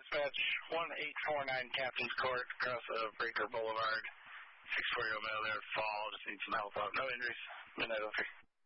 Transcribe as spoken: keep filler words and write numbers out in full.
dispatch, one eight four nine Captain's Court, across uh, Breaker Boulevard. six four zero male there, fall, just need some help out. No injuries. Midnight oh three.